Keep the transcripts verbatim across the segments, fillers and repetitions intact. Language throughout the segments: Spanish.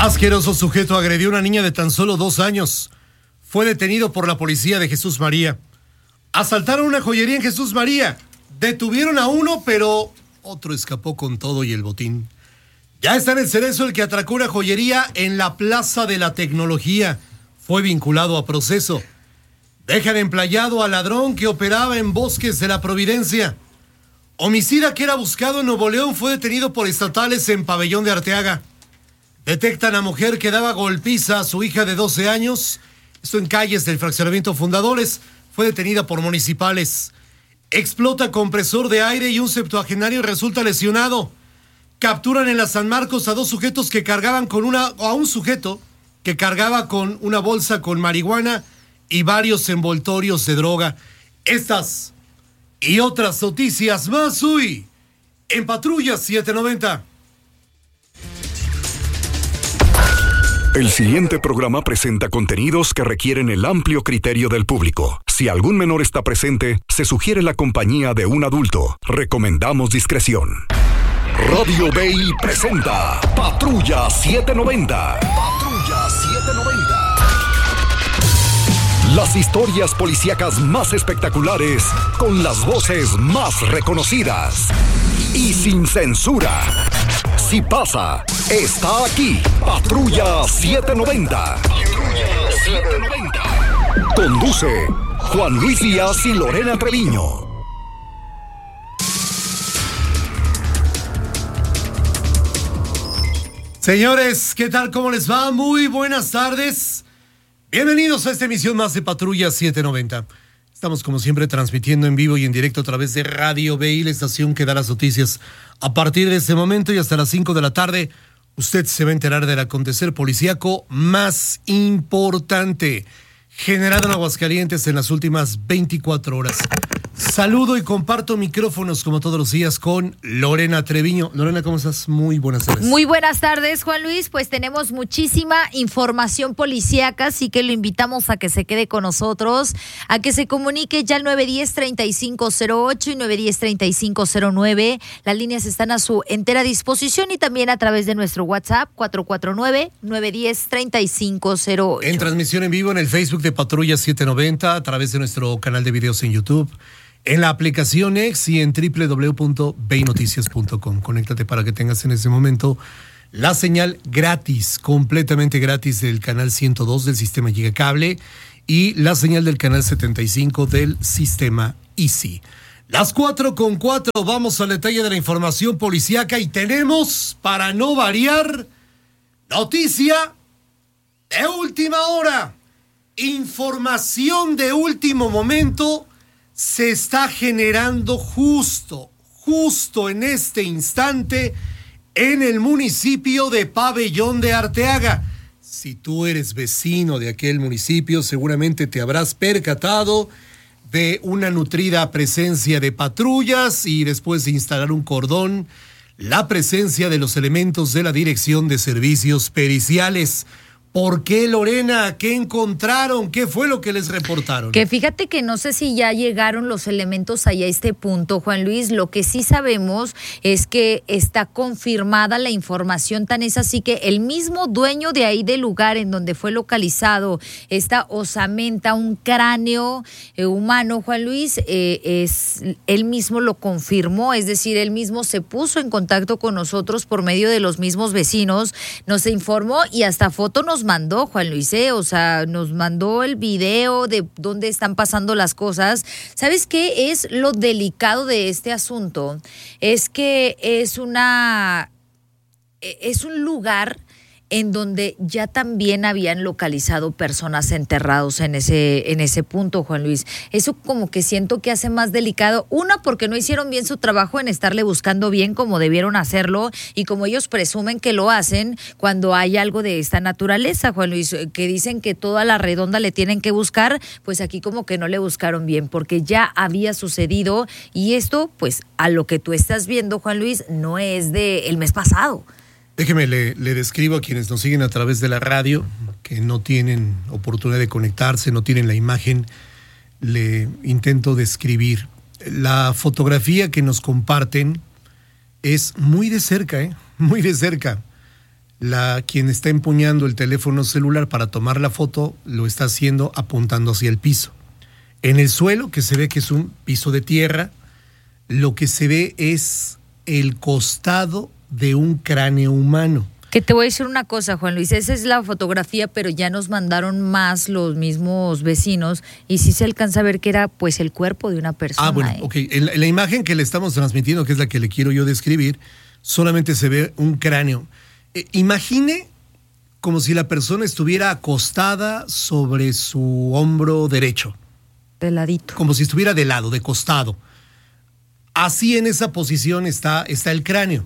Asqueroso sujeto agredió a una niña de tan solo dos años. Fue detenido por la policía de Jesús María. Asaltaron una joyería en Jesús María. Detuvieron a uno, pero otro escapó con todo y el botín. Ya está en el Cerezo el que atracó una joyería en la Plaza de la Tecnología. Fue vinculado a proceso. Dejan emplayado al ladrón que operaba en Bosques de la Providencia. Homicida que era buscado en Nuevo León fue detenido por estatales en Pabellón de Arteaga. Detectan a mujer que daba golpiza a su hija de doce años. Esto en calles del fraccionamiento Fundadores. Fue detenida por municipales. Explota compresor de aire y un septuagenario resulta lesionado. Capturan en la San Marcos a dos sujetos que cargaban con una, o a un sujeto que cargaba con una bolsa con marihuana y varios envoltorios de droga. Estas y otras noticias más hoy en Patrulla setecientos noventa. El siguiente programa presenta contenidos que requieren el amplio criterio del público. Si algún menor está presente, se sugiere la compañía de un adulto. Recomendamos discreción. Radio Bay presenta Patrulla setecientos noventa. Patrulla setecientos noventa. Las historias policíacas más espectaculares con las voces más reconocidas y sin censura. Si pasa, está aquí. Patrulla setecientos noventa. Patrulla setecientos noventa. Conduce Juan Luis Díaz y Lorena Treviño. Señores, ¿qué tal? ¿Cómo les va? Muy buenas tardes. Bienvenidos a esta emisión más de Patrulla setecientos noventa. Estamos como siempre transmitiendo en vivo y en directo a través de Radio B I, la estación que da las noticias. A partir de este momento y hasta las cinco de la tarde, usted se va a enterar del acontecer policíaco más importante generado en Aguascalientes en las últimas veinticuatro horas. Saludo y comparto micrófonos como todos los días con Lorena Treviño. Lorena, ¿cómo estás? Muy buenas tardes. Muy buenas tardes, Juan Luis. Pues tenemos muchísima información policíaca, así que lo invitamos a que se quede con nosotros, a que se comunique ya al nueve uno cero, tres cinco cero ocho y nueve uno cero, tres cinco cero nueve. Las líneas están a su entera disposición y también a través de nuestro WhatsApp cuatro cuatro nueve, nueve uno cero, tres cinco cero ocho. En transmisión en vivo en el Facebook de Patrulla setecientos noventa, a través de nuestro canal de videos en YouTube, en la aplicación X y en doble u doble u doble u punto bay noticias punto com. Conéctate para que tengas en ese momento la señal gratis, completamente gratis del canal ciento dos del sistema Gigacable y la señal del canal setenta y cinco del sistema Easy. Las cuatro con cuatro, vamos al detalle de la información policíaca y tenemos, para no variar, noticia de última hora, información de último momento. Se está generando justo, justo en este instante en el municipio de Pabellón de Arteaga. Si tú eres vecino de aquel municipio, seguramente te habrás percatado de una nutrida presencia de patrullas y después de instalar un cordón, la presencia de los elementos de la Dirección de Servicios Periciales. ¿Por qué, Lorena? ¿Qué encontraron? ¿Qué fue lo que les reportaron? Que fíjate que no sé si ya llegaron los elementos allá a este punto, Juan Luis. Lo que sí sabemos es que está confirmada la información, tan es así que el mismo dueño de ahí del lugar en donde fue localizado esta osamenta, un cráneo eh, humano, Juan Luis, eh, es él mismo lo confirmó, es decir, él mismo se puso en contacto con nosotros por medio de los mismos vecinos, nos informó y hasta foto nos mandó, Juan Luis, ¿eh? O sea, nos mandó el video de dónde están pasando las cosas. ¿Sabes qué es lo delicado de este asunto? Es que es una, es un lugar en donde ya también habían localizado personas enterrados en ese, en ese punto, Juan Luis. Eso como que siento que hace más delicado. Una, porque no hicieron bien su trabajo en estarle buscando bien como debieron hacerlo y como ellos presumen que lo hacen cuando hay algo de esta naturaleza, Juan Luis, que dicen que toda la redonda le tienen que buscar, pues aquí como que no le buscaron bien porque ya había sucedido y esto, pues a lo que tú estás viendo, Juan Luis, no es de el mes pasado. Déjeme, le, le describo a quienes nos siguen a través de la radio, que no tienen oportunidad de conectarse, no tienen la imagen, le intento describir. La fotografía que nos comparten es muy de cerca, ¿eh? Muy de cerca. la, quien está empuñando el teléfono celular para tomar la foto lo está haciendo apuntando hacia el piso. En el suelo, que se ve que es un piso de tierra, lo que se ve es el costado de un cráneo humano. Que te voy a decir una cosa, Juan Luis, esa es la fotografía, pero ya nos mandaron más los mismos vecinos y sí se alcanza a ver que era pues el cuerpo de una persona. Ah, bueno, ¿eh? ok. En la, en la imagen que le estamos transmitiendo, que es la que le quiero yo describir, solamente se ve un cráneo. Eh, imagine como si la persona estuviera acostada sobre su hombro derecho. De ladito. Como si estuviera de lado, de costado. Así en esa posición está, está el cráneo.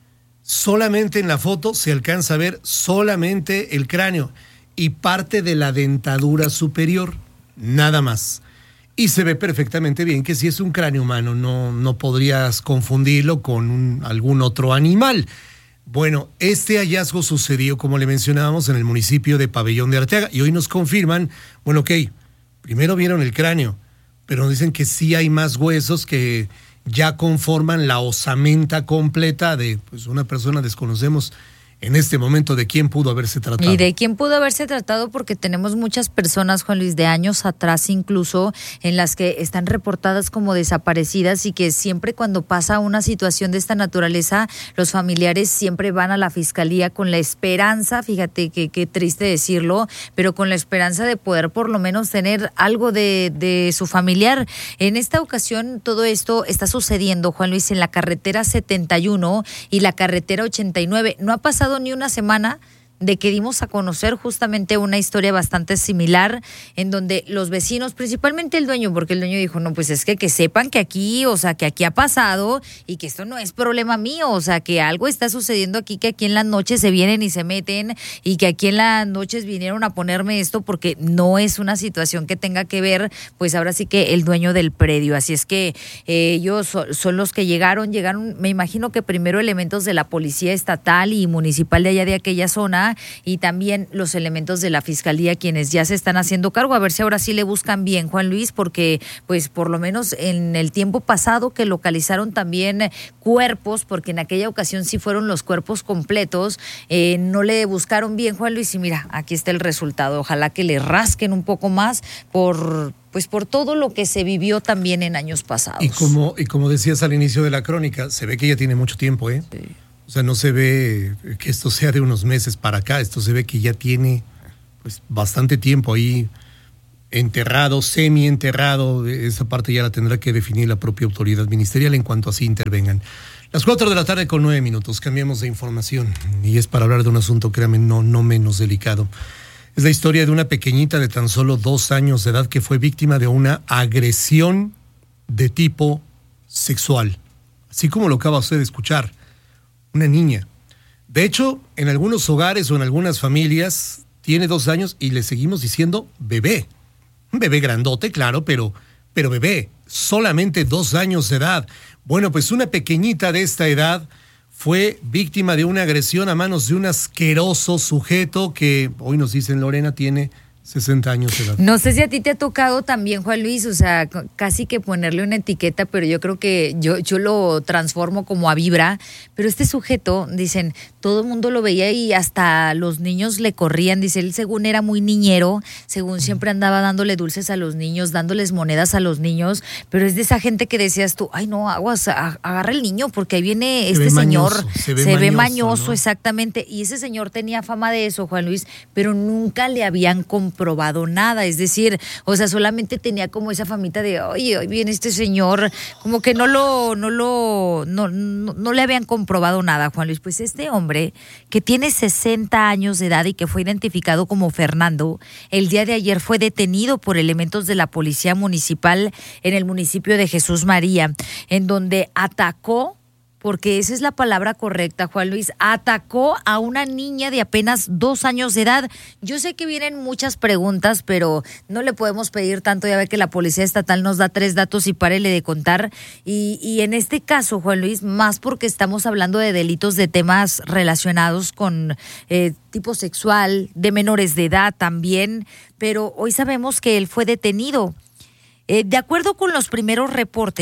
Solamente en la foto se alcanza a ver solamente el cráneo y parte de la dentadura superior, nada más. Y se ve perfectamente bien que si es un cráneo humano, no, no podrías confundirlo con un, algún otro animal. Bueno, este hallazgo sucedió, como le mencionábamos, en el municipio de Pabellón de Arteaga y hoy nos confirman, bueno, ok, primero vieron el cráneo, pero nos dicen que sí hay más huesos que ya conforman la osamenta completa de pues, una persona, desconocemos en este momento de quién pudo haberse tratado. Y de quién pudo haberse tratado, porque tenemos muchas personas, Juan Luis, de años atrás incluso, en las que están reportadas como desaparecidas y que siempre cuando pasa una situación de esta naturaleza, los familiares siempre van a la fiscalía con la esperanza, fíjate que qué triste decirlo, pero con la esperanza de poder por lo menos tener algo de, de su familiar. En esta ocasión todo esto está sucediendo, Juan Luis, en la carretera setenta y uno y la carretera ochenta y nueve. No ha pasado ni una semana de que dimos a conocer justamente una historia bastante similar en donde los vecinos, principalmente el dueño, porque el dueño dijo, no, pues es que que sepan que aquí, o sea, que aquí ha pasado y que esto no es problema mío, o sea, que algo está sucediendo aquí, que aquí en las noches se vienen y se meten y que aquí en las noches vinieron a ponerme esto porque no es una situación que tenga que ver, pues ahora sí que el dueño del predio. Así es que eh, ellos son, son los que llegaron, llegaron, me imagino que primero elementos de la policía estatal y municipal de allá de aquella zona, y también los elementos de la fiscalía quienes ya se están haciendo cargo, a ver si ahora sí le buscan bien, Juan Luis, porque pues por lo menos en el tiempo pasado que localizaron también cuerpos, porque en aquella ocasión sí fueron los cuerpos completos, eh, no le buscaron bien, Juan Luis, y mira, aquí está el resultado. Ojalá que le rasquen un poco más por pues por todo lo que se vivió también en años pasados. Y como, y como decías al inicio de la crónica, se ve que ya tiene mucho tiempo, ¿eh? Sí. O sea, no se ve que esto sea de unos meses para acá, esto se ve que ya tiene pues bastante tiempo ahí enterrado, semi-enterrado. Esa parte ya la tendrá que definir la propia autoridad ministerial en cuanto así intervengan. Las cuatro de la tarde con nueve minutos, cambiamos de información y es para hablar de un asunto, créame, no, no menos delicado. Es la historia de una pequeñita de tan solo dos años de edad que fue víctima de una agresión de tipo sexual, así como lo acaba usted de escuchar. Una niña. De hecho, en algunos hogares o en algunas familias tiene dos años y le seguimos diciendo bebé. Un bebé grandote, claro, pero, pero bebé. Solamente dos años de edad. Bueno, pues una pequeñita de esta edad fue víctima de una agresión a manos de un asqueroso sujeto que, hoy nos dicen Lorena, tiene sesenta años de edad. No sé si a ti te ha tocado también, Juan Luis, o sea, casi que ponerle una etiqueta, pero yo creo que yo, yo lo transformo como a vibra, pero este sujeto, dicen, todo el mundo lo veía y hasta los niños le corrían, dice, él según era muy niñero, según siempre andaba dándole dulces a los niños, dándoles monedas a los niños, pero es de esa gente que decías tú, ay no, aguas, agarra el niño porque ahí viene este señor, mañoso, se ve se mañoso, ve mañoso ¿no? Exactamente, y ese señor tenía fama de eso, Juan Luis, pero nunca le habían comprado probado nada, es decir, o sea, solamente tenía como esa famita de, oye, hoy viene este señor, como que no lo, no lo, no, no, no le habían comprobado nada, Juan Luis. Pues este hombre, que tiene sesenta años de edad y que fue identificado como Fernando, el día de ayer fue detenido por elementos de la policía municipal en el municipio de Jesús María, en donde atacó, porque esa es la palabra correcta, Juan Luis, atacó a una niña de apenas dos años de edad. Yo sé que vienen muchas preguntas, pero no le podemos pedir tanto, ya ve que la Policía Estatal nos da tres datos y párele de contar. Y, y en este caso, Juan Luis, más porque estamos hablando de delitos de temas relacionados con eh, tipo sexual, de menores de edad también, pero hoy sabemos que él fue detenido. Eh, de acuerdo con los primeros reportes,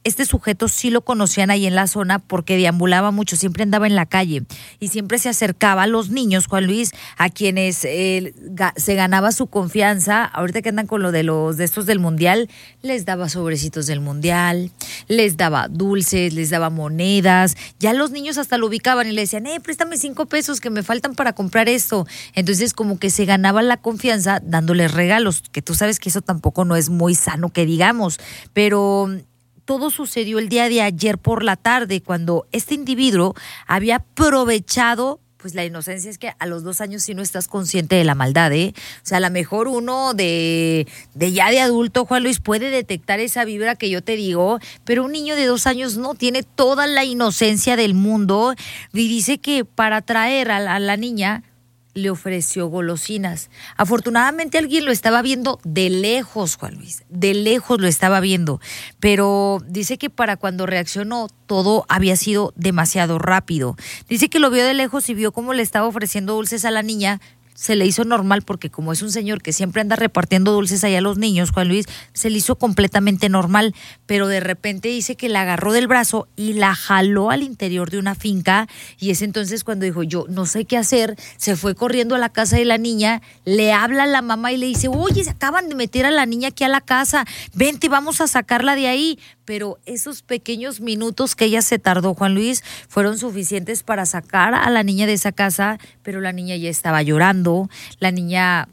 este sujeto sí lo conocían ahí en la zona porque deambulaba mucho, siempre andaba en la calle y siempre se acercaba a los niños, Juan Luis, a quienes eh, ga- se ganaba su confianza. Ahorita que andan con lo de los de estos del mundial, les daba sobrecitos del mundial, les daba dulces, les daba monedas. Ya los niños hasta lo ubicaban y le decían, eh, préstame cinco pesos que me faltan para comprar esto. Entonces como que se ganaba la confianza dándoles regalos, que tú sabes que eso tampoco no es muy sano que digamos, pero todo sucedió el día de ayer por la tarde, cuando este individuo había aprovechado, pues la inocencia es que a los dos años sí no estás consciente de la maldad, ¿eh? O sea, a lo mejor uno de, de ya de adulto, Juan Luis, puede detectar esa vibra que yo te digo, pero un niño de dos años no, tiene toda la inocencia del mundo y dice que para atraer a la, a la niña le ofreció golosinas. Afortunadamente alguien lo estaba viendo de lejos, Juan Luis, de lejos lo estaba viendo, pero dice que para cuando reaccionó todo había sido demasiado rápido. Dice que lo vio de lejos y vio cómo le estaba ofreciendo dulces a la niña. Se le hizo normal porque como es un señor que siempre anda repartiendo dulces allá a los niños, Juan Luis, se le hizo completamente normal, pero de repente dice que la agarró del brazo y la jaló al interior de una finca y es entonces cuando dijo, yo no sé qué hacer, se fue corriendo a la casa de la niña, le habla a la mamá y le dice, oye, se acaban de meter a la niña aquí a la casa, vente, vamos a sacarla de ahí. Pero esos pequeños minutos que ella se tardó, Juan Luis, fueron suficientes para sacar a la niña de esa casa, pero la niña ya estaba llorando, la niña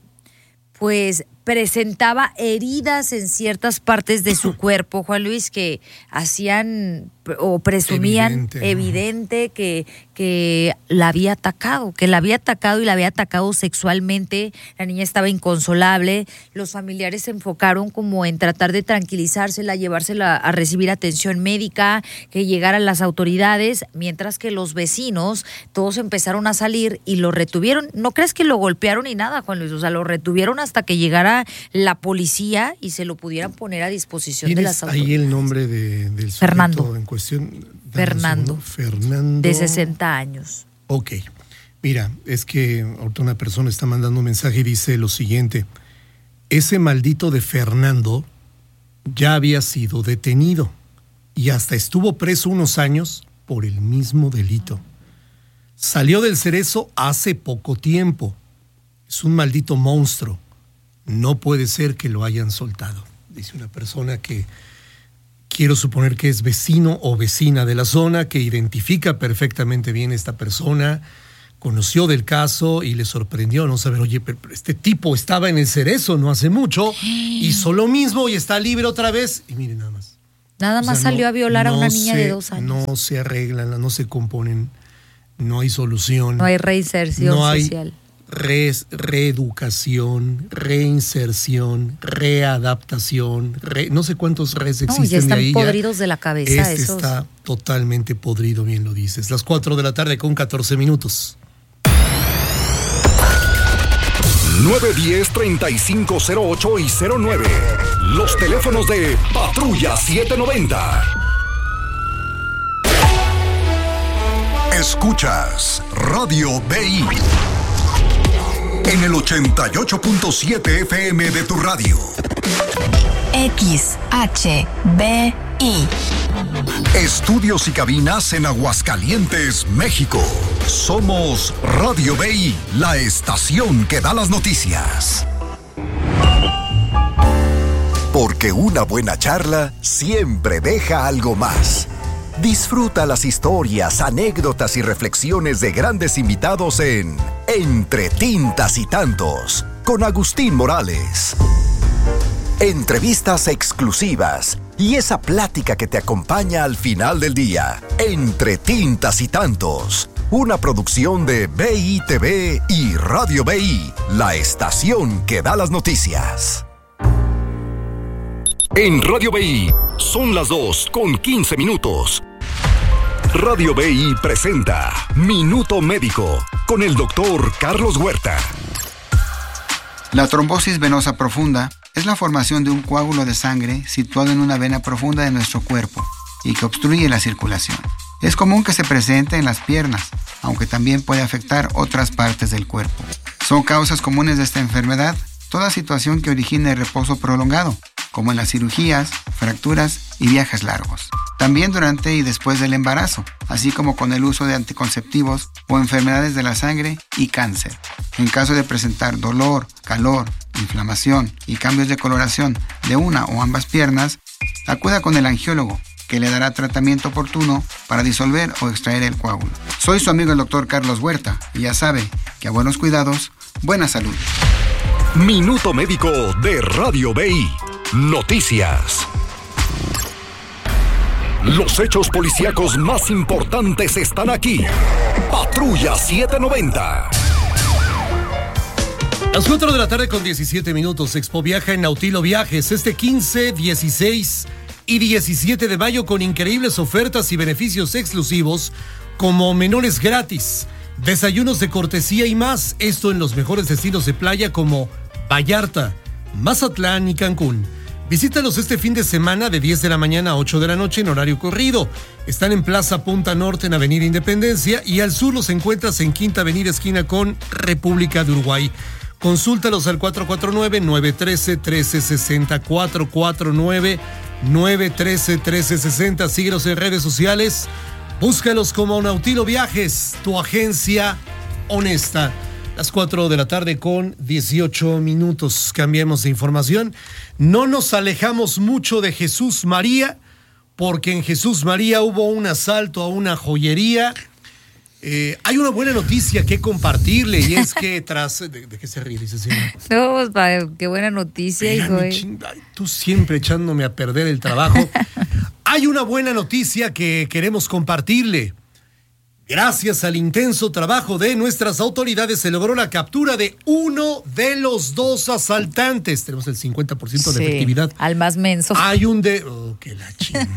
pues presentaba heridas en ciertas partes de su cuerpo, Juan Luis, que hacían o presumían evidente, evidente que, que la había atacado, que la había atacado y la había atacado sexualmente. La niña estaba inconsolable. Los familiares se enfocaron como en tratar de tranquilizársela, llevársela a recibir atención médica, que llegaran las autoridades, mientras que los vecinos, todos empezaron a salir y lo retuvieron. No crees que lo golpearon ni nada, Juan Luis, o sea, lo retuvieron hasta que llegara la policía y se lo pudieran poner a disposición de las autoridades. Ahí el nombre de, del sujeto Fernando. en cuestión. Fernando. Fernando. De sesenta años. Ok. Mira, es que ahorita una persona está mandando un mensaje y dice lo siguiente. Ese maldito de Fernando ya había sido detenido y hasta estuvo preso unos años por el mismo delito. Salió del Cerezo hace poco tiempo. Es un maldito monstruo. No puede ser que lo hayan soltado. Dice una persona que quiero suponer que es vecino o vecina de la zona, que identifica perfectamente bien esta persona, conoció del caso y le sorprendió no saber, oye, pero este tipo estaba en el Cerezo no hace mucho, hizo lo mismo y está libre otra vez. Y miren nada más. Nada más o sea, salió no, a violar no a una niña se, de dos años. No se arreglan, no se componen, no hay solución. No hay reinserción no hay social. Re, reeducación, reinserción, readaptación, re, no sé cuántos res existen. No, ya están de ahí, podridos ya. De la cabeza. Este esos. Está totalmente podrido, bien lo dices. Las cuatro de la tarde con catorce minutos. nueve diez, treinta y cinco cero ocho y cero nueve. Los teléfonos de Patrulla setecientos noventa. Escuchas Radio B I en el ochenta y ocho punto siete F M de tu radio. X H B I. Estudios y cabinas en Aguascalientes, México. Somos Radio B I, la estación que da las noticias. Porque una buena charla siempre deja algo más. Disfruta las historias, anécdotas y reflexiones de grandes invitados en Entre Tintas y Tantos, con Agustín Morales. Entrevistas exclusivas y esa plática que te acompaña al final del día. Entre Tintas y Tantos, una producción de B I T V y Radio B I, la estación que da las noticias. En Radio B I son las dos con quince minutos. Radio B I presenta Minuto Médico con el doctor Carlos Huerta. La trombosis venosa profunda es la formación de un coágulo de sangre situado en una vena profunda de nuestro cuerpo y que obstruye la circulación. Es común que se presente en las piernas, aunque también puede afectar otras partes del cuerpo. Son causas comunes de esta enfermedad toda situación que origine reposo prolongado, como en las cirugías, fracturas y viajes largos. También durante y después del embarazo, así como con el uso de anticonceptivos o enfermedades de la sangre y cáncer. En caso de presentar dolor, calor, inflamación y cambios de coloración de una o ambas piernas, acuda con el angiólogo, que le dará tratamiento oportuno para disolver o extraer el coágulo. Soy su amigo el doctor Carlos Huerta y ya sabe que a buenos cuidados, buena salud. Minuto Médico de Radio B I. Noticias. Los hechos policíacos más importantes están aquí. Patrulla setecientos noventa. Las cuatro de la tarde con diecisiete minutos. Expo viaja en Nautilo Viajes este quince, dieciséis y diecisiete de mayo con increíbles ofertas y beneficios exclusivos como menores gratis, desayunos de cortesía y más. Esto en los mejores destinos de playa como Vallarta, Mazatlán y Cancún. Visítalos este fin de semana de diez de la mañana a ocho de la noche en horario corrido. Están en Plaza Punta Norte en Avenida Independencia y al sur los encuentras en Quinta Avenida esquina con República de Uruguay. Consúltalos al cuatro cuatro nueve, nueve uno tres, uno tres seis cero, cuatro cuatro nueve, nueve uno tres, uno tres seis cero. Síguelos en redes sociales. Búscalos como Nautilo Viajes, tu agencia honesta. Las cuatro de la tarde con dieciocho minutos. Cambiemos de información. No nos alejamos mucho de Jesús María, porque en Jesús María hubo un asalto a una joyería. Eh, hay una buena noticia que compartirle y es que tras... ¿De, de qué se ríe, dice señora? No, pues, qué buena noticia, hijo. Chinga, tú siempre echándome a perder el trabajo. Hay una buena noticia que queremos compartirle. Gracias al intenso trabajo de nuestras autoridades se logró la captura de uno de los dos asaltantes. Tenemos el cincuenta por ciento de sí, efectividad. Al más menso. Hay un de... Oh, que la chinga.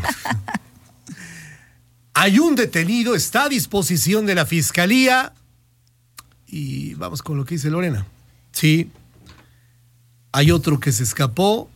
Hay un detenido, está a disposición de la fiscalía. Y vamos con lo que dice Lorena. Sí, hay otro que se escapó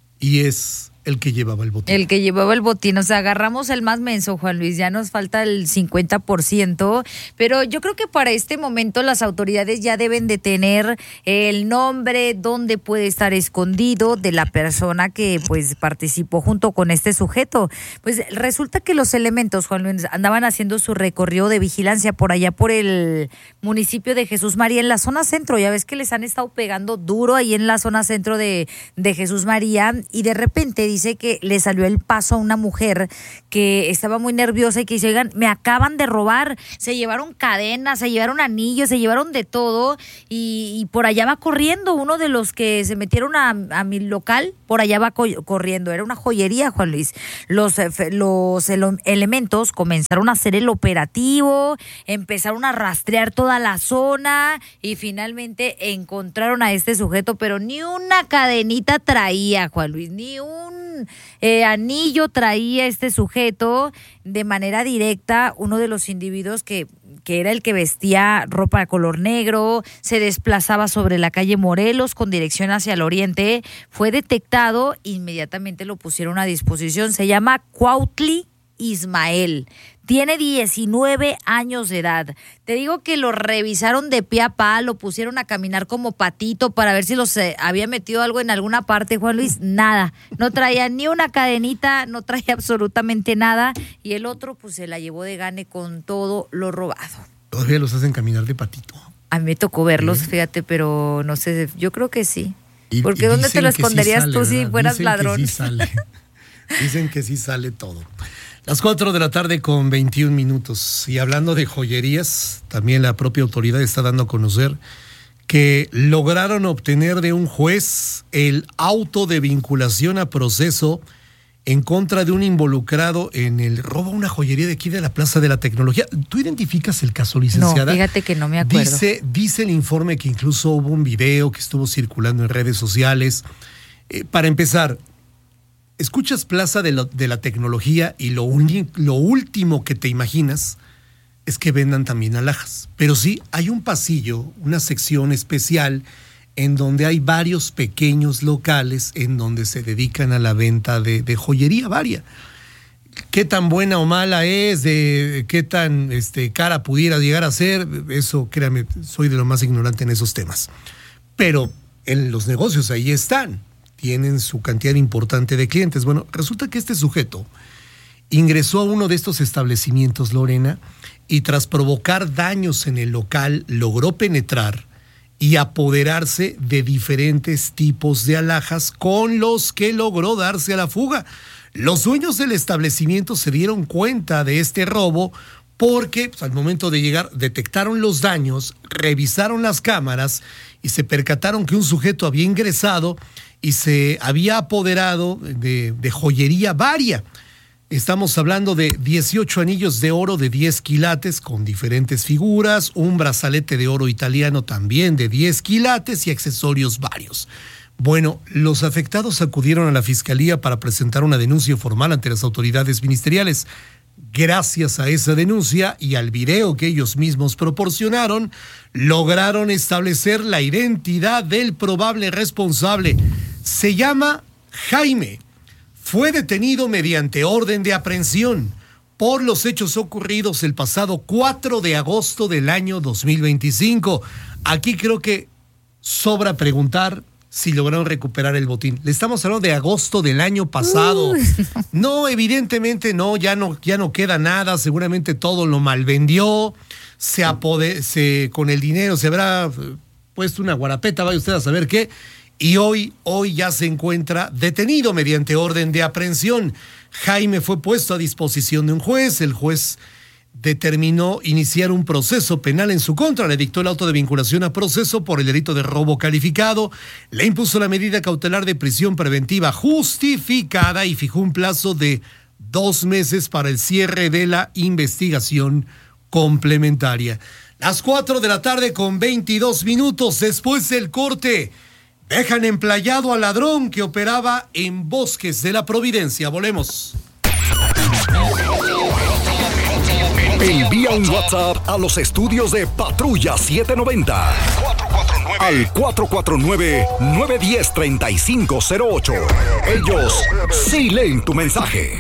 y es el que llevaba el botín. El que llevaba el botín, o sea, agarramos el más menso, Juan Luis, ya nos falta el cincuenta por ciento, pero yo creo que para este momento las autoridades ya deben de tener el nombre, dónde puede estar escondido de la persona que pues participó junto con este sujeto. Pues resulta que los elementos, Juan Luis, andaban haciendo su recorrido de vigilancia por allá por el municipio de Jesús María, en la zona centro, ya ves que les han estado pegando duro ahí en la zona centro de, de Jesús María, y de repente dice que le salió el paso a una mujer que estaba muy nerviosa y que dice, oigan, me acaban de robar, se llevaron cadenas, se llevaron anillos, se llevaron de todo, y, y por allá va corriendo uno de los que se metieron a, a mi local, por allá va co- corriendo, era una joyería, Juan Luis. Los, los ele- elementos comenzaron a hacer el operativo, empezaron a rastrear toda la zona y finalmente encontraron a este sujeto, pero ni una cadenita traía, Juan Luis, ni un Eh, anillo traía este sujeto. De manera directa, uno de los individuos que, que era el que vestía ropa de color negro, se desplazaba sobre la calle Morelos con dirección hacia el oriente, fue detectado, inmediatamente lo pusieron a disposición. Se llama Cuautli Ismael. Tiene diecinueve años de edad. Te digo que lo revisaron de pie a pa, lo pusieron a caminar como patito para ver si los eh, había metido algo en alguna parte, Juan Luis. Nada. No traía ni una cadenita, no traía absolutamente nada. Y el otro, pues, se la llevó de gane con todo lo robado. Todavía los hacen caminar de patito. A mí me tocó verlos, ¿Eh? fíjate, pero no sé, yo creo que sí. Y, Porque y ¿dónde te lo dicen que esconderías sí sale, tú si ¿verdad? fueras Dicen ladrón? Que sí sale. Dicen que sí sale todo. Las cuatro de la tarde con veintiún minutos. Y hablando de joyerías, también la propia autoridad está dando a conocer que lograron obtener de un juez el auto de vinculación a proceso en contra de un involucrado en el robo a una joyería de aquí de la Plaza de la Tecnología. ¿Tú identificas el caso, licenciada? No, fíjate que no me acuerdo. Dice, dice el informe que incluso hubo un video que estuvo circulando en redes sociales. Eh, para empezar, escuchas Plaza de, lo, de la Tecnología y lo, uni, lo último que te imaginas es que vendan también alhajas. Pero sí, hay un pasillo, una sección especial en donde hay varios pequeños locales en donde se dedican a la venta de, de joyería varia. Qué tan buena o mala es, de qué tan este, cara pudiera llegar a ser, eso créame, soy de lo más ignorante en esos temas. Pero en los negocios ahí están, tienen su cantidad importante de clientes. Bueno, resulta que este sujeto ingresó a uno de estos establecimientos, Lorena, y tras provocar daños en el local, logró penetrar y apoderarse de diferentes tipos de alhajas con los que logró darse a la fuga. Los dueños del establecimiento se dieron cuenta de este robo porque pues, al momento de llegar detectaron los daños, revisaron las cámaras y se percataron que un sujeto había ingresado y se había apoderado de, de joyería varia. Estamos hablando de dieciocho anillos de oro de diez quilates con diferentes figuras, un brazalete de oro italiano también de diez quilates y accesorios varios. Bueno, los afectados acudieron a la fiscalía para presentar una denuncia formal ante las autoridades ministeriales. Gracias a esa denuncia y al video que ellos mismos proporcionaron, lograron establecer la identidad del probable responsable. Se llama Jaime. Fue detenido mediante orden de aprehensión por los hechos ocurridos el pasado cuatro de agosto del año dos mil veinticinco. Aquí creo que sobra preguntar si lograron recuperar el botín. Le estamos hablando de agosto del año pasado. Uh. No, evidentemente no, ya no, ya no queda nada. Seguramente todo lo malvendió. Se apode, se, con el dinero se habrá puesto una guarapeta, vaya usted a saber qué. Y hoy, hoy ya se encuentra detenido mediante orden de aprehensión. Jaime fue puesto a disposición de un juez. El juez determinó iniciar un proceso penal en su contra. Le dictó el auto de vinculación a proceso por el delito de robo calificado. Le impuso la medida cautelar de prisión preventiva justificada y fijó un plazo de dos meses para el cierre de la investigación complementaria. Las cuatro de la tarde con veintidós minutos después del corte. Dejan emplayado al ladrón que operaba en Bosques de la Providencia. Volvemos. Envía un WhatsApp a los estudios de Patrulla setecientos noventa al cuatro cuatro nueve, nueve uno cero, tres cinco cero ocho. Ellos sí leen tu mensaje.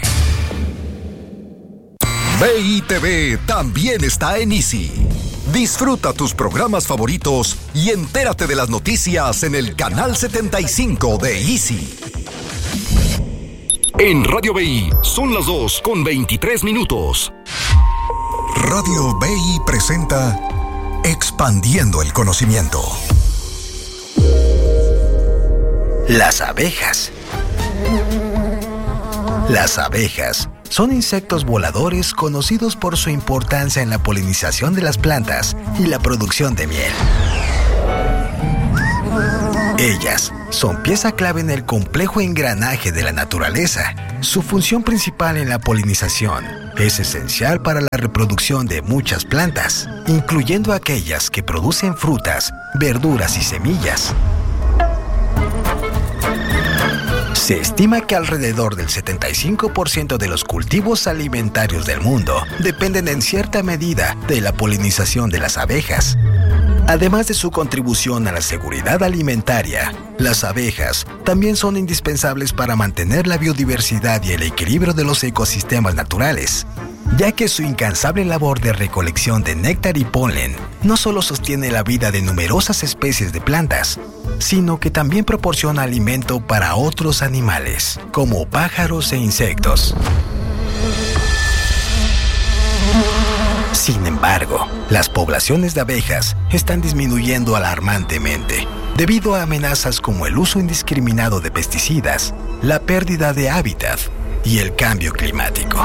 B I T V también está en Easy. Disfruta tus programas favoritos y entérate de las noticias en el canal setenta y cinco de Easy. En Radio B I son las dos con veintitrés minutos. Radio B I presenta Expandiendo el Conocimiento. Las abejas. Las abejas son insectos voladores conocidos por su importancia en la polinización de las plantas y la producción de miel. Ellas son pieza clave en el complejo engranaje de la naturaleza. Su función principal en la polinización es esencial para la reproducción de muchas plantas, incluyendo aquellas que producen frutas, verduras y semillas. Se estima que alrededor del setenta y cinco por ciento de los cultivos alimentarios del mundo dependen en cierta medida de la polinización de las abejas. Además de su contribución a la seguridad alimentaria, las abejas también son indispensables para mantener la biodiversidad y el equilibrio de los ecosistemas naturales, ya que su incansable labor de recolección de néctar y polen no solo sostiene la vida de numerosas especies de plantas, sino que también proporciona alimento para otros animales, como pájaros e insectos. Sin embargo, las poblaciones de abejas están disminuyendo alarmantemente debido a amenazas como el uso indiscriminado de pesticidas, la pérdida de hábitat y el cambio climático.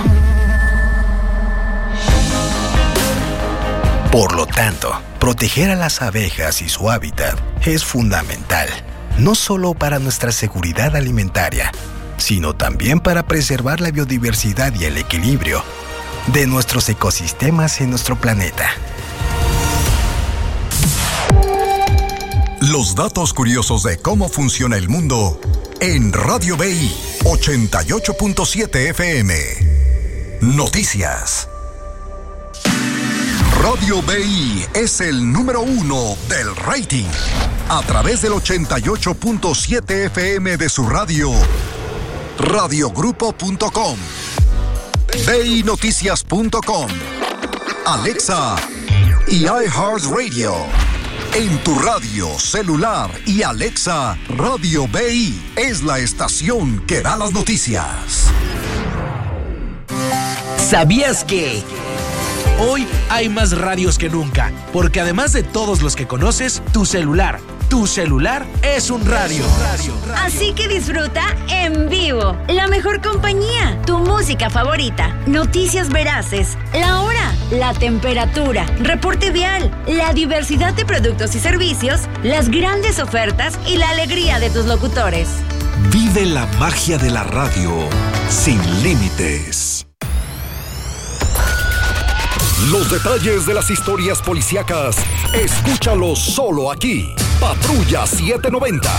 Por lo tanto, proteger a las abejas y su hábitat es fundamental, no solo para nuestra seguridad alimentaria, sino también para preservar la biodiversidad y el equilibrio de nuestros ecosistemas en nuestro planeta. Los datos curiosos de cómo funciona el mundo en Radio B I ochenta y ocho punto siete F M. Noticias. Radio B I es el número uno del rating a través del ochenta y ocho punto siete F M de su radio, radiogrupo punto com, B I Noticias punto com, Alexa y iHeartRadio. En tu radio, celular y Alexa, Radio B I es la estación que da las noticias. ¿Sabías que? Hoy hay más radios que nunca, porque además de todos los que conoces, tu celular, tu celular es un radio. Así que disfruta en vivo la mejor compañía, tu música favorita, noticias veraces, la hora, la temperatura, reporte vial, la diversidad de productos y servicios, las grandes ofertas y la alegría de tus locutores. Vive la magia de la radio sin límites. Los detalles de las historias policíacas, escúchalos solo aquí. Patrulla setecientos noventa.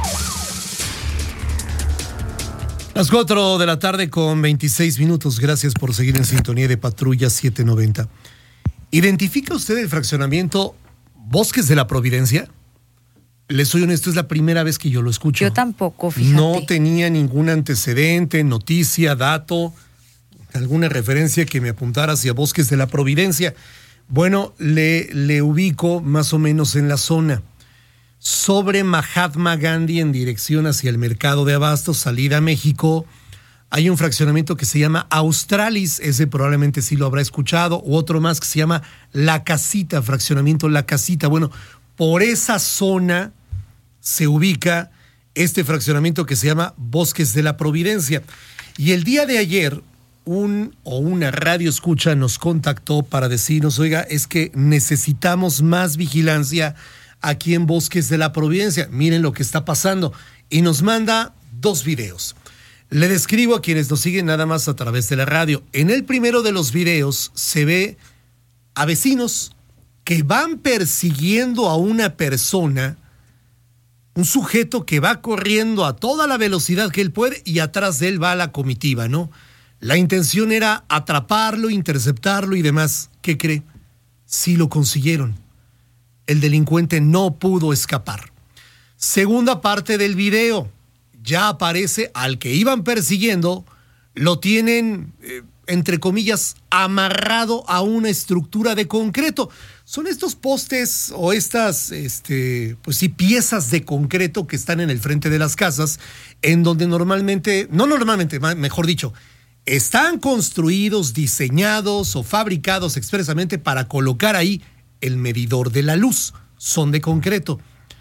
Las cuatro de la tarde con veintiséis minutos. Gracias por seguir en sintonía de Patrulla setecientos noventa. ¿Identifica usted el fraccionamiento Bosques de la Providencia? Les soy honesto, es la primera vez que yo lo escucho. Yo tampoco, fíjate. No tenía ningún antecedente, noticia, dato, alguna referencia que me apuntara hacia Bosques de la Providencia. Bueno, le, le ubico más o menos en la zona. Sobre Mahatma Gandhi en dirección hacia el mercado de abastos, salida a México, hay un fraccionamiento que se llama Australis, ese probablemente sí lo habrá escuchado, u otro más que se llama La Casita, fraccionamiento La Casita. Bueno, por esa zona se ubica este fraccionamiento que se llama Bosques de la Providencia. Y el día de ayer, un o una radio escucha nos contactó para decirnos, oiga, es que necesitamos más vigilancia aquí en Bosques de la Providencia. Miren lo que está pasando. Y nos manda dos videos. Le describo a quienes nos siguen nada más a través de la radio. En el primero de los videos se ve a vecinos que van persiguiendo a una persona, un sujeto que va corriendo a toda la velocidad que él puede y atrás de él va la comitiva, ¿no? La intención era atraparlo, interceptarlo y demás. ¿Qué cree? Sí lo consiguieron. El delincuente no pudo escapar. Segunda parte del video. Ya aparece al que iban persiguiendo, lo tienen, eh, entre comillas, amarrado a una estructura de concreto. Son estos postes o estas, este, pues sí, piezas de concreto que están en el frente de las casas, en donde normalmente, no normalmente, mejor dicho, están construidos, diseñados o fabricados expresamente para colocar ahí el medidor de la luz. Son de concreto.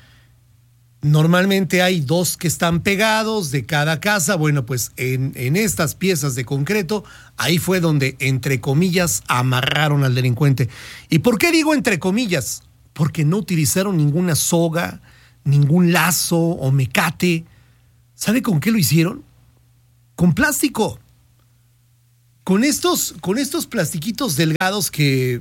Normalmente hay dos que están pegados de cada casa. Bueno, pues en, en estas piezas de concreto, ahí fue donde, entre comillas, amarraron al delincuente. ¿Y por qué digo entre comillas? Porque no utilizaron ninguna soga, ningún lazo o mecate. ¿Sabe con qué lo hicieron? Con plástico. Con estos, con estos plastiquitos delgados que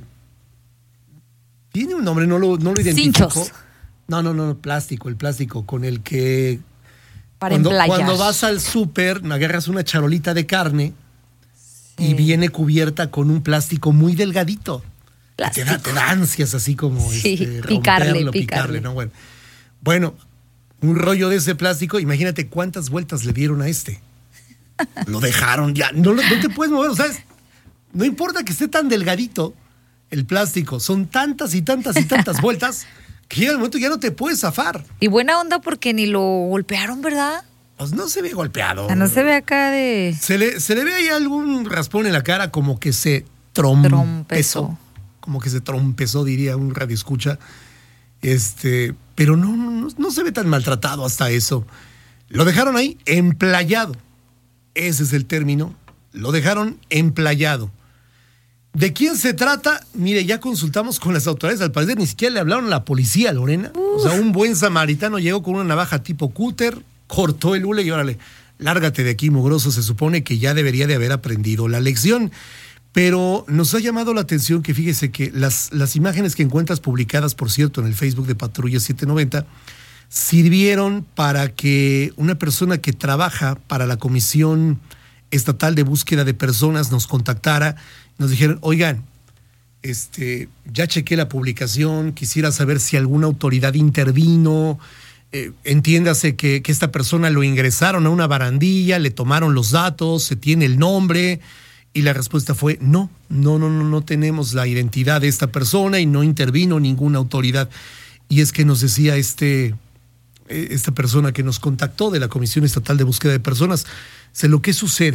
tiene un nombre, no lo, no lo identifico. Cinchos. No, no, no, plástico, el plástico con el que para cuando, emplayar. Cuando vas al súper, agarras una charolita de carne sí. y viene cubierta con un plástico muy delgadito. Te da, te da ansias así como sí, este, picarle, romperlo, picarle. picarle, ¿no? Bueno, bueno, un rollo de ese plástico, imagínate cuántas vueltas le dieron a este. Lo dejaron ya, no, no te puedes mover, ¿sabes? No importa que esté tan delgadito el plástico, son tantas y tantas y tantas vueltas que llega el momento que ya no te puedes zafar. Y buena onda porque ni lo golpearon, ¿verdad? Pues no se ve golpeado. Ah, no se ve acá de... Se le, se le ve ahí algún raspón en la cara, como que se trompezó. trompezó. Como que se trompezó, diría un radioescucha. Este, pero no, no, no se ve tan maltratado hasta eso. Lo dejaron ahí emplayado. Ese es el término. Lo dejaron emplayado. ¿De quién se trata? Mire, ya consultamos con las autoridades. Al parecer ni siquiera le hablaron a la policía, Lorena. Uf. O sea, un buen samaritano llegó con una navaja tipo cúter, cortó el hule y órale, lárgate de aquí, mugroso. Se supone que ya debería de haber aprendido la lección. Pero nos ha llamado la atención que fíjese que las, las imágenes que encuentras publicadas, por cierto, en el Facebook de Patrulla setecientos noventa, sirvieron para que una persona que trabaja para la Comisión Estatal de Búsqueda de Personas nos contactara, nos dijeron, oigan, este, ya chequé la publicación, quisiera saber si alguna autoridad intervino, eh, entiéndase que, que esta persona lo ingresaron a una barandilla, le tomaron los datos, se tiene el nombre, y la respuesta fue, no, no, no, no, no tenemos la identidad de esta persona y no intervino ninguna autoridad. Y es que nos decía este... esta persona que nos contactó de la Comisión Estatal de Búsqueda de Personas, sé lo que sucede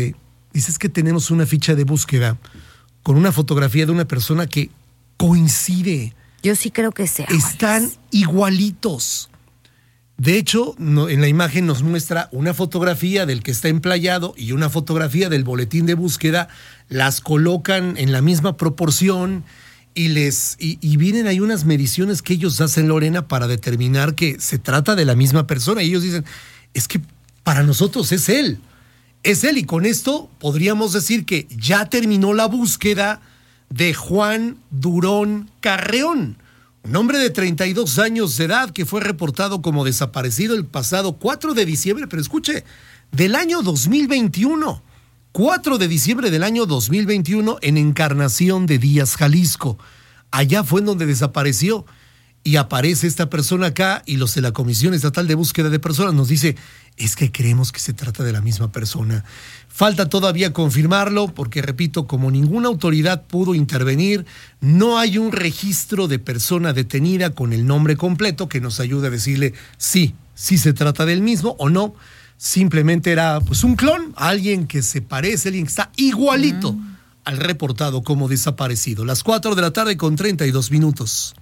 Dices que tenemos una ficha de búsqueda con una fotografía de una persona que coincide. Yo sí creo que sea. Están igualitos. De hecho, no, en la imagen nos muestra una fotografía del que está emplayado y una fotografía del boletín de búsqueda. Las colocan en la misma proporción y les y, y vienen ahí unas mediciones que ellos hacen, Lorena, para determinar que se trata de la misma persona. Y ellos dicen, es que para nosotros es él. Es él, y con esto podríamos decir que ya terminó la búsqueda de Juan Durón Carreón, un hombre de treinta y dos años de edad que fue reportado como desaparecido el pasado cuatro de diciembre, pero escuche, del año dos mil veintiuno, cuatro de diciembre del año dos mil veintiuno, en Encarnación de Díaz, Jalisco. Allá fue en donde desapareció. Y aparece esta persona acá y los de la Comisión Estatal de Búsqueda de Personas nos dice, es que creemos que se trata de la misma persona. Falta todavía confirmarlo porque, repito, como ninguna autoridad pudo intervenir, no hay un registro de persona detenida con el nombre completo que nos ayude a decirle sí, sí se trata del mismo o no. Simplemente era pues un clon, alguien que se parece, alguien que está igualito mm. al reportado como desaparecido. Las cuatro de la tarde con treinta y dos minutos.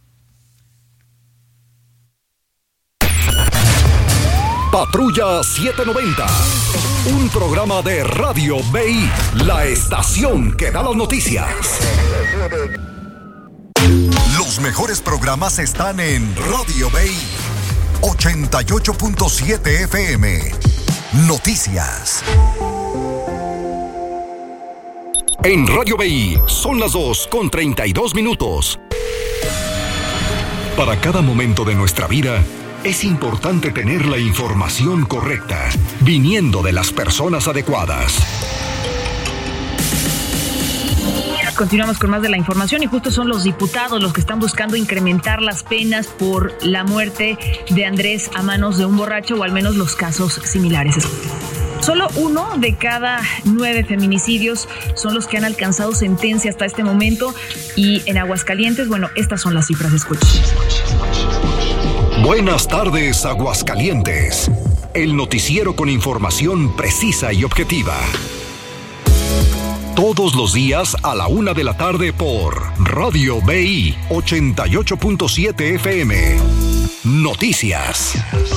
Patrulla setecientos noventa, un programa de Radio B I, la estación que da las noticias. Los mejores programas están en Radio B I, ochenta y ocho punto siete F M. Noticias. En Radio B I son las dos con treinta y dos minutos. Para cada momento de nuestra vida, es importante tener la información correcta, viniendo de las personas adecuadas. Continuamos con más de la información y justo son los diputados los que están buscando incrementar las penas por la muerte de Andrés a manos de un borracho, o al menos los casos similares. Solo uno de cada nueve feminicidios son los que han alcanzado sentencia hasta este momento, y en Aguascalientes, bueno, estas son las cifras. Escuchen. Buenas tardes, Aguascalientes. El noticiero con información precisa y objetiva. Todos los días a la una de la tarde por Radio B I ochenta y ocho punto siete F M. Noticias.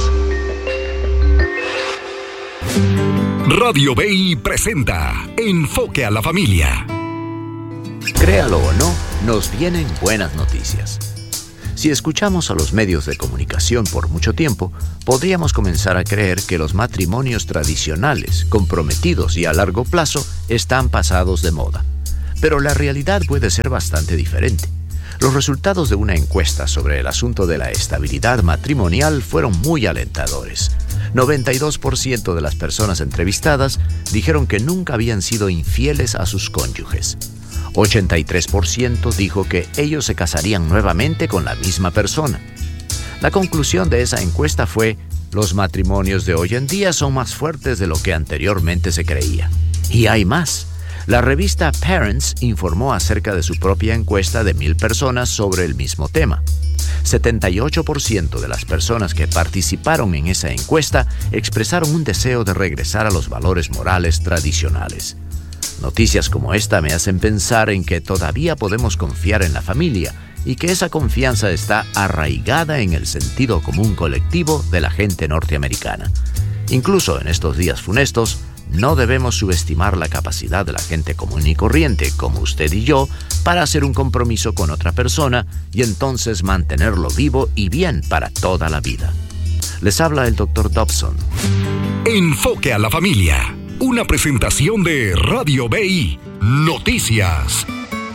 Radio B I presenta Enfoque a la Familia. Créalo o no, nos vienen buenas noticias. Si escuchamos a los medios de comunicación por mucho tiempo, podríamos comenzar a creer que los matrimonios tradicionales, comprometidos y a largo plazo, están pasados de moda. Pero la realidad puede ser bastante diferente. Los resultados de una encuesta sobre el asunto de la estabilidad matrimonial fueron muy alentadores. noventa y dos por ciento de las personas entrevistadas dijeron que nunca habían sido infieles a sus cónyuges. ochenta y tres por ciento dijo que ellos se casarían nuevamente con la misma persona. La conclusión de esa encuesta fue: los matrimonios de hoy en día son más fuertes de lo que anteriormente se creía. Y hay más. La revista Parents informó acerca de su propia encuesta de mil personas sobre el mismo tema. setenta y ocho por ciento de las personas que participaron en esa encuesta expresaron un deseo de regresar a los valores morales tradicionales. Noticias como esta me hacen pensar en que todavía podemos confiar en la familia y que esa confianza está arraigada en el sentido común colectivo de la gente norteamericana. Incluso en estos días funestos, no debemos subestimar la capacidad de la gente común y corriente, como usted y yo, para hacer un compromiso con otra persona y entonces mantenerlo vivo y bien para toda la vida. Les habla el doctor Dobson. Enfoque a la Familia. Una presentación de Radio B I Noticias.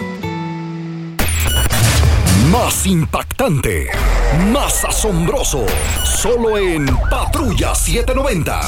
Más impactante, más asombroso, solo en Patrulla setecientos noventa.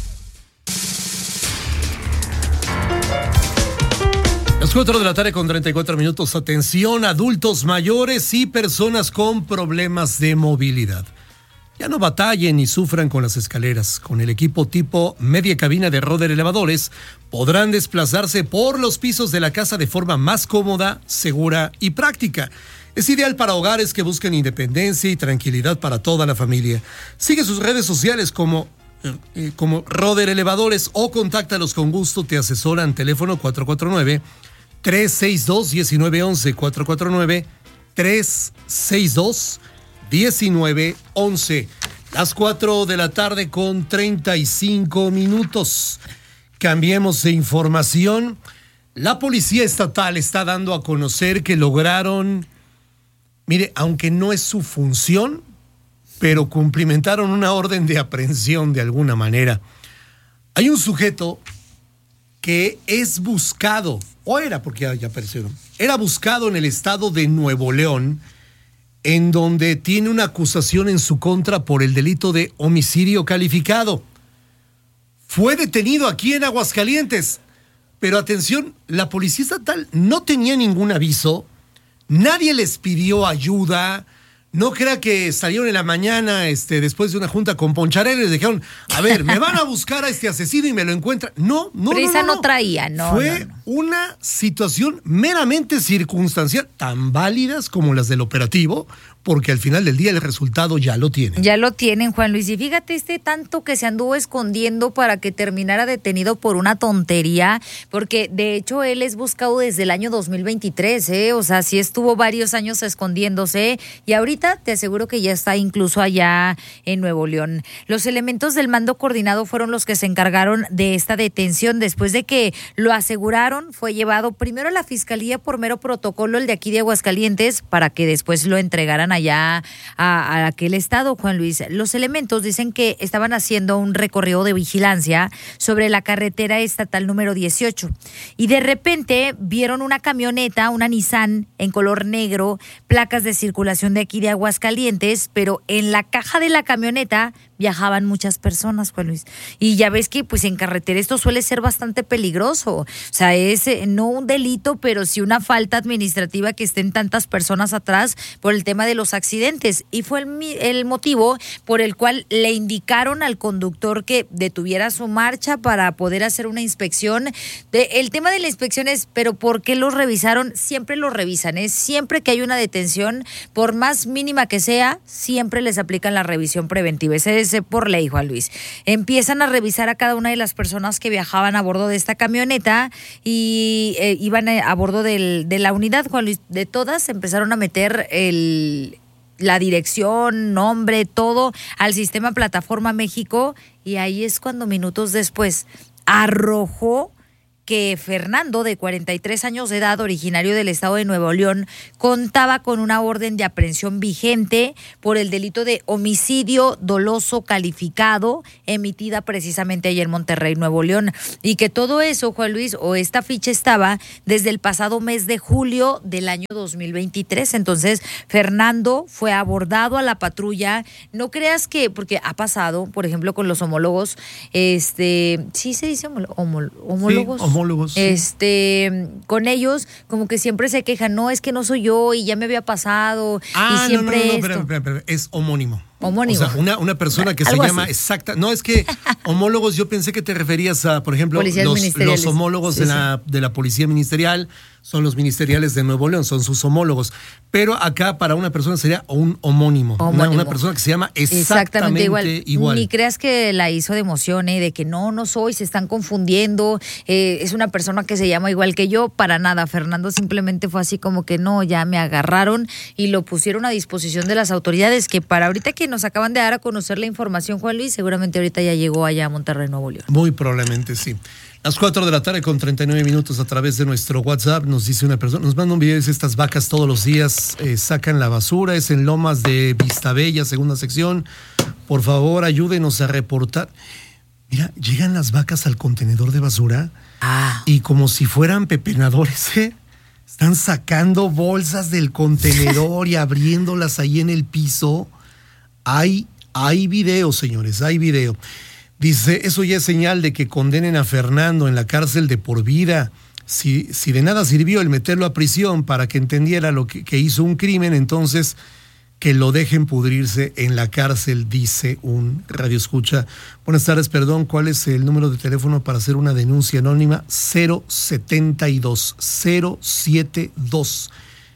Las cuatro de la tarde con treinta y cuatro minutos. Atención, adultos mayores y personas con problemas de movilidad. Ya no batallen ni sufran con las escaleras. Con el equipo tipo media cabina de Roder Elevadores podrán desplazarse por los pisos de la casa de forma más cómoda, segura y práctica. Es ideal para hogares que busquen independencia y tranquilidad para toda la familia. Sigue sus redes sociales como eh, como Roder Elevadores, o contáctalos con gusto, te asesoran. Teléfono cuatro cuatro nueve, tres seis dos, uno nueve uno uno, cuatro cuatro nueve, tres seis dos, uno nueve uno uno. Las cuatro de la tarde con treinta y cinco minutos. Cambiemos de información. La Policía Estatal está dando a conocer que lograron, mire, aunque no es su función, pero cumplimentaron una orden de aprehensión de alguna manera. Hay un sujeto que es buscado, o era, porque ya, ya aparecieron, era buscado en el estado de Nuevo León, en donde tiene una acusación en su contra por el delito de homicidio calificado. Fue detenido aquí en Aguascalientes, pero atención, la Policía Estatal no tenía ningún aviso, nadie les pidió ayuda. No crea que salieron en la mañana este, después de una junta con Poncharela y les dijeron, a ver, me van a buscar a este asesino y me lo encuentran. No, no, Prisa no, no, no traía, no. Fue no, no. una situación meramente circunstancial, tan válidas como las del operativo, porque al final del día el resultado ya lo tienen. Ya lo tienen, Juan Luis. Y fíjate este tanto que se anduvo escondiendo para que terminara detenido por una tontería, porque de hecho él es buscado desde el año dos mil veintitrés, ¿eh? O sea, sí estuvo varios años escondiéndose y ahorita te aseguro que ya está incluso allá en Nuevo León. Los elementos del mando coordinado fueron los que se encargaron de esta detención. Después de que lo aseguraron, fue llevado primero a la Fiscalía por mero protocolo, el de aquí de Aguascalientes, para que después lo entregaran allá a, a aquel estado, Juan Luis. Los elementos dicen que estaban haciendo un recorrido de vigilancia sobre la carretera estatal número dieciocho y de repente vieron una camioneta, una Nissan en color negro, placas de circulación de aquí de Aguascalientes, pero en la caja de la camioneta viajaban muchas personas, Juan Luis. Y ya ves que pues en carretera esto suele ser bastante peligroso. O sea, es eh, no un delito, pero sí una falta administrativa que estén tantas personas atrás por el tema de los accidentes. Y fue el, el motivo por el cual le indicaron al conductor que detuviera su marcha para poder hacer una inspección. De, el tema de la inspección es, pero ¿por qué los revisaron? Siempre los revisan, ¿eh? Siempre que hay una detención, por más mínima que sea, siempre les aplican la revisión preventiva. Ese es por ley, Juan Luis. Empiezan a revisar a cada una de las personas que viajaban a bordo de esta camioneta y eh, iban a, a bordo del, de la unidad, Juan Luis. De todas empezaron a meter el, la dirección, nombre, todo al sistema Plataforma México, y ahí es cuando minutos después arrojó que Fernando, de cuarenta y tres años de edad, originario del estado de Nuevo León, contaba con una orden de aprehensión vigente por el delito de homicidio doloso calificado, emitida precisamente ayer en Monterrey, Nuevo León. Y que todo eso, Juan Luis, o esta ficha estaba desde el pasado mes de julio del año dos mil veintitrés. Entonces, Fernando fue abordado a la patrulla. No creas que, porque ha pasado, por ejemplo, con los homólogos, este, sí se dice homolo, homolo, homólogos. Sí, homólogos. Sí. Este, con ellos, como que siempre se quejan, no, es que no soy yo y ya me había pasado. Ah, y siempre no, no, no, esto. espera, espera, espera, es homónimo. Homónimo. O sea, una, una persona que se llama así. Exacta. No, es que homólogos, yo pensé que te referías a, por ejemplo, los, los homólogos sí, de, sí. La, de la Policía Ministerial, son los ministeriales de Nuevo León, son sus homólogos. Pero acá para una persona sería un homónimo. Homónimo. Una, una persona que se llama exactamente, exactamente igual. igual. Ni creas que la hizo de emoción, ¿eh? De que no, no soy, se están confundiendo. Eh, es una persona que se llama igual que yo. Para nada. Fernando simplemente fue así como que no, ya me agarraron y lo pusieron a disposición de las autoridades, que para ahorita que nos acaban de dar a conocer la información, Juan Luis, seguramente ahorita ya llegó allá a Monterrey, Nuevo León. Muy probablemente sí. Las cuatro de la tarde con treinta y nueve minutos a través de nuestro WhatsApp nos dice una persona, nos manda un video, dice, estas vacas todos los días eh, sacan la basura, es en Lomas de Vistabella, segunda sección, por favor ayúdenos a reportar. Mira, llegan las vacas al contenedor de basura ah. y como si fueran pepenadores, ¿eh? Están sacando bolsas del contenedor y abriéndolas ahí en el piso. Hay, hay video, señores, hay video. Dice, eso ya es señal de que condenen a Fernando en la cárcel de por vida. Si, si de nada sirvió el meterlo a prisión para que entendiera lo que, que hizo un crimen, entonces que lo dejen pudrirse en la cárcel, dice un radioescucha. Buenas tardes, perdón, ¿cuál es el número de teléfono para hacer una denuncia anónima? cero setenta y dos, cero setenta y dos.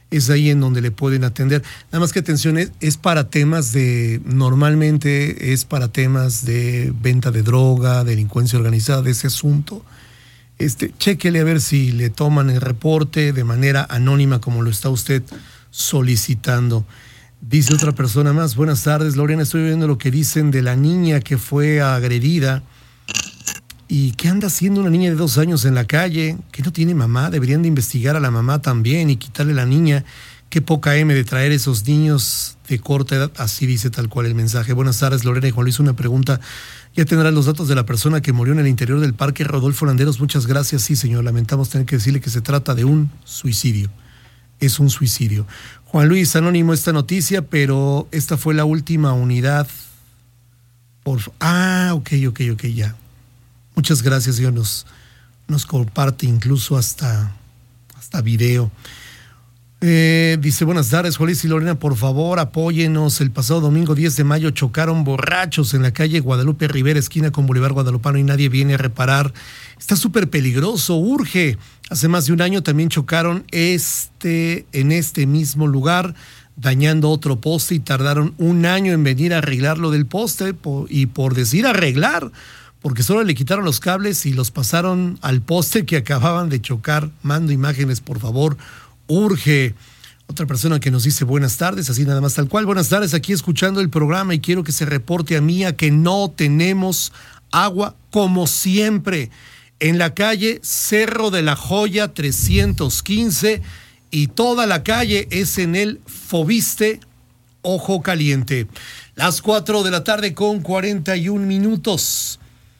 es ahí en donde le pueden atender. Nada más que atención, es, es para temas de, normalmente es para temas de venta de droga, delincuencia organizada, de ese asunto. Este, chéquele a ver si le toman el reporte de manera anónima como lo está usted solicitando. Dice otra persona más, buenas tardes, Lorena, estoy viendo lo que dicen de la niña que fue agredida. ¿Y qué anda haciendo una niña de dos años en la calle? Que no tiene mamá, deberían de investigar a la mamá también y quitarle a la niña. Qué poca M de traer esos niños de corta edad. Así dice tal cual el mensaje. Buenas tardes, Lorena y Juan Luis, una pregunta. Ya tendrán los datos de la persona que murió en el interior del parque Rodolfo Landeros. Muchas gracias. Sí, señor, lamentamos tener que decirle que se trata de un suicidio. Es un suicidio. Juan Luis, anónimo esta noticia, pero esta fue la última unidad. Por... Ah, ok, ok, ok, ya. Muchas gracias, Dios nos, nos comparte incluso hasta, hasta video. Eh, dice, buenas tardes, Juan Luis y Lorena, por favor, apóyenos. El pasado domingo diez de mayo chocaron borrachos en la calle Guadalupe Rivera, esquina con Boulevard Guadalupano, y nadie viene a reparar. Está súper peligroso, urge. Hace más de un año también chocaron este, en este mismo lugar, dañando otro poste, y tardaron un año en venir a arreglar lo del poste, y por decir arreglar, porque solo le quitaron los cables y los pasaron al poste que acababan de chocar. Mando imágenes, por favor, urge. Otra persona que nos dice buenas tardes, así nada más tal cual. Buenas tardes, aquí escuchando el programa y quiero que se reporte a mí a que no tenemos agua como siempre. En la calle Cerro de la Joya trescientos quince y toda la calle es en el Fobiste Ojo Caliente. Las cuatro de la tarde con cuarenta y un minutos.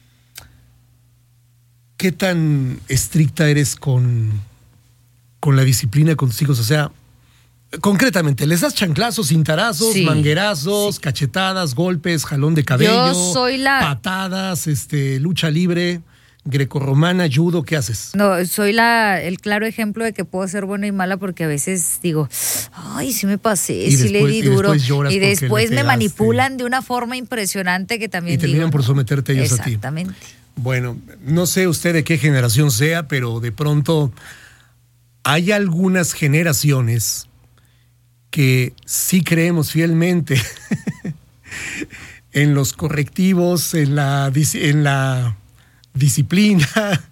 ¿Qué tan estricta eres con, con la disciplina con tus hijos? O sea, concretamente, ¿les das chanclazos, cintarazos, sí, manguerazos, sí, cachetadas, golpes, jalón de cabello, Yo soy la... patadas, este, lucha libre, grecorromana, judo? ¿Qué haces? No, soy la el claro ejemplo de que puedo ser buena y mala, porque a veces digo, ay, sí me pasé, y sí después, le di duro. Y después, y después me manipulan de una forma impresionante que también Y terminan digo, por someterte ellos a ti. Exactamente. Bueno, no sé usted de qué generación sea, pero de pronto hay algunas generaciones que sí creemos fielmente en los correctivos, en la, en la disciplina,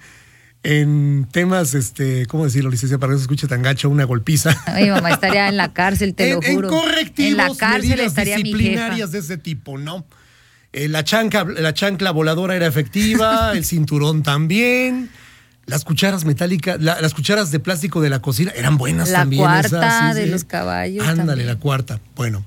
en temas, este, ¿cómo decirlo, licencia, para que no se escuche tan gacho, una golpiza? Mi mamá estaría en la cárcel, te lo en, juro. En correctivos, en la cárcel estaría disciplinarias mi jefa. de ese tipo, ¿no? Eh, la, chanca, la chancla voladora era efectiva, el cinturón también, las cucharas metálicas, la, las cucharas de plástico de la cocina eran buenas la también. La cuarta esas, sí, de sí. los caballos. Ándale, también. La cuarta. Bueno,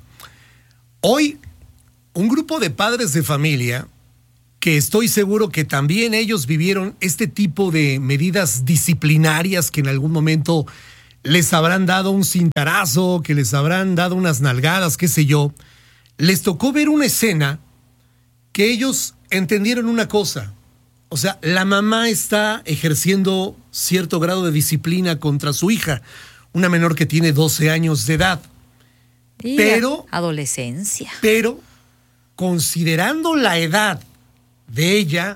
hoy un grupo de padres de familia que estoy seguro que también ellos vivieron este tipo de medidas disciplinarias que en algún momento les habrán dado un cintarazo, que les habrán dado unas nalgadas, qué sé yo. Les tocó ver una escena que ellos entendieron una cosa. O sea, la mamá está ejerciendo cierto grado de disciplina contra su hija, una menor que tiene doce años de edad. Y pero adolescencia. Pero considerando la edad de ella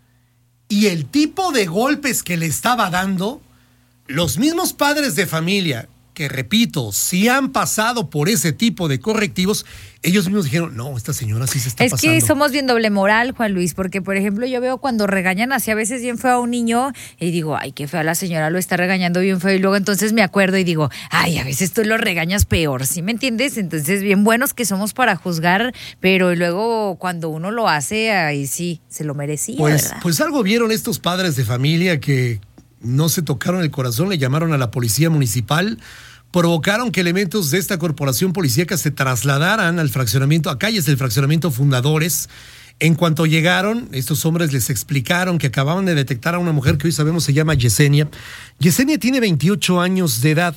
y el tipo de golpes que le estaba dando, los mismos padres de familia, que repito, si han pasado por ese tipo de correctivos, ellos mismos dijeron, no, esta señora sí se está es pasando. Es que somos bien doble moral, Juan Luis, porque por ejemplo yo veo cuando regañan así a veces bien feo a un niño y digo, ay, qué fea la señora, lo está regañando bien feo, y luego entonces me acuerdo y digo, ay, a veces tú lo regañas peor, ¿sí me entiendes? Entonces bien buenos que somos para juzgar, pero luego cuando uno lo hace, ahí sí, se lo merecía, pues, ¿verdad? Pues algo vieron estos padres de familia que no se tocaron el corazón, le llamaron a la policía municipal, provocaron que elementos de esta corporación policíaca se trasladaran al fraccionamiento, a calles del fraccionamiento Fundadores. En cuanto llegaron, estos hombres les explicaron que acababan de detectar a una mujer que hoy sabemos se llama Yesenia. Yesenia tiene veintiocho años de edad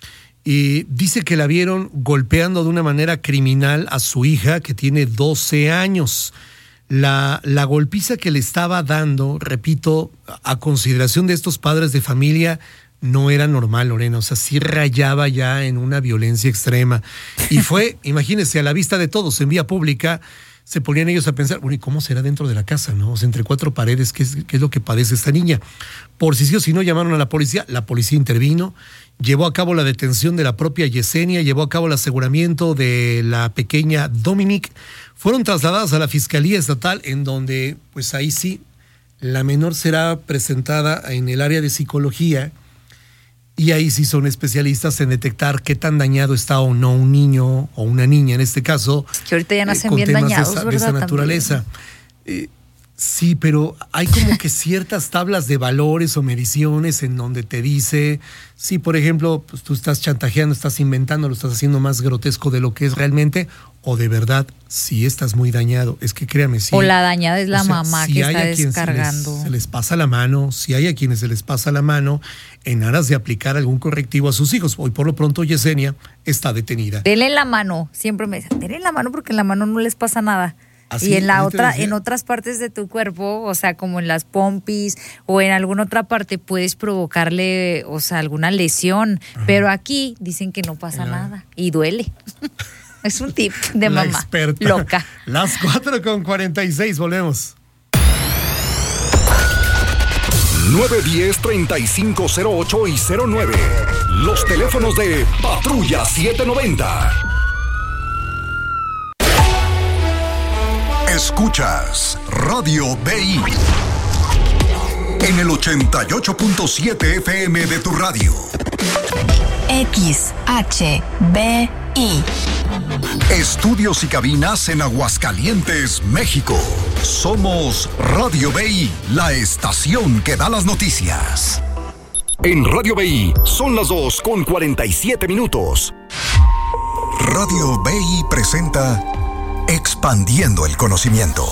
y dice que la vieron golpeando de una manera criminal a su hija, que tiene doce años. La, la golpiza que le estaba dando, repito, a consideración de estos padres de familia, no era normal, Lorena. O sea, sí rayaba ya en una violencia extrema. Y fue, imagínense, a la vista de todos, en vía pública, se ponían ellos a pensar, bueno, ¿y cómo será dentro de la casa, no? O sea, entre cuatro paredes, ¿qué es, qué es lo que padece esta niña? Por si sí o si no, llamaron a la policía, la policía intervino, llevó a cabo la detención de la propia Yesenia, llevó a cabo el aseguramiento de la pequeña Dominic, fueron trasladadas a la Fiscalía Estatal, en donde, pues ahí sí, la menor será presentada en el área de psicología, y ahí sí son especialistas en detectar qué tan dañado está o no un niño o una niña, en este caso. Es que ahorita ya nacen eh, con bien temas dañados, de esa, ¿verdad? de esa naturaleza. Eh, sí, pero hay como que ciertas tablas de valores o mediciones en donde te dice, sí, por ejemplo, pues tú estás chantajeando, estás inventando, lo estás haciendo más grotesco de lo que es realmente, o de verdad, si estás muy dañado. Es que créame, sí. O la dañada es la o sea, mamá si que hay está a quienes descargando. Se les, se les pasa la mano, si hay a quienes se les pasa la mano en aras de aplicar algún correctivo a sus hijos. Hoy por lo pronto Yesenia está detenida. Denle la mano, siempre me dicen, denle la mano porque en la mano no les pasa nada. ¿Así? Y en la ¿Así te otra, decía? en otras partes de tu cuerpo, o sea, como en las pompis o en alguna otra parte, puedes provocarle, o sea, alguna lesión. Ajá. Pero aquí dicen que no pasa Ajá. nada y duele. Es un tip de la mamá experta. Loca. Las cuatro con cuarenta y seis, volvemos. nueve diez, treinta y cinco cero ocho y cero nueve. Los teléfonos de Patrulla setecientos noventa. Escuchas Radio B I en el ochenta y ocho punto siete F M de tu radio. X H B I. Estudios y cabinas en Aguascalientes, México. Somos Radio B I, la estación que da las noticias. En Radio B I son las dos con cuarenta y siete minutos. Radio B I presenta Expandiendo el Conocimiento.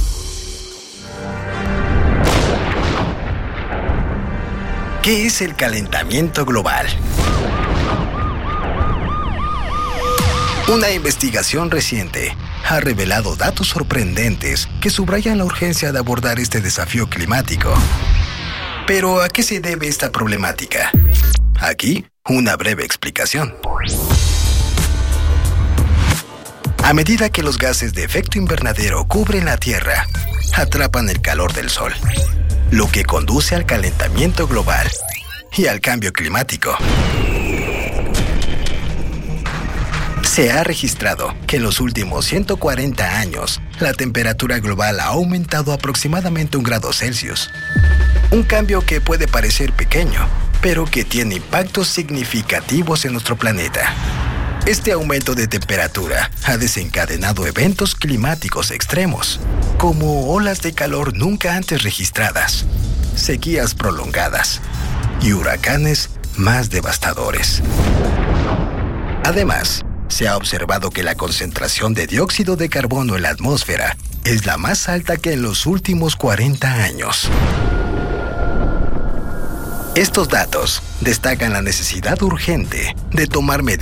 ¿Qué es el calentamiento global? Una investigación reciente ha revelado datos sorprendentes que subrayan la urgencia de abordar este desafío climático. Pero, ¿a qué se debe esta problemática? Aquí, una breve explicación. A medida que los gases de efecto invernadero cubren la Tierra, atrapan el calor del Sol, lo que conduce al calentamiento global y al cambio climático. Se ha registrado que en los últimos ciento cuarenta años, la temperatura global ha aumentado aproximadamente un grado Celsius. Un cambio que puede parecer pequeño, pero que tiene impactos significativos en nuestro planeta. Este aumento de temperatura ha desencadenado eventos climáticos extremos, como olas de calor nunca antes registradas, sequías prolongadas y huracanes más devastadores. Además, se ha observado que la concentración de dióxido de carbono en la atmósfera es la más alta que en los últimos cuarenta años. Estos datos destacan la necesidad urgente de tomar medidas